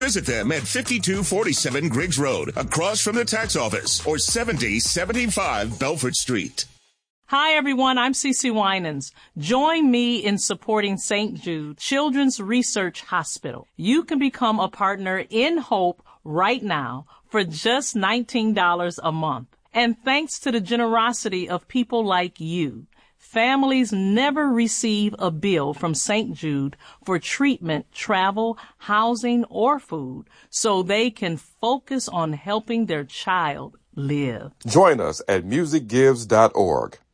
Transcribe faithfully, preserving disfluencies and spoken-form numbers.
Visit them at fifty-two forty-seven Griggs Road, across from the tax office, or seventy seventy-five Belford Street. Hi, everyone. I'm Cece Winans. Join me in supporting Saint Jude Children's Research Hospital. You can become a partner in Hope right now for just nineteen dollars a month. And thanks to the generosity of people like you, families never receive a bill from Saint Jude for treatment, travel, housing, or food, so they can focus on helping their child live. Join us at music gives dot org.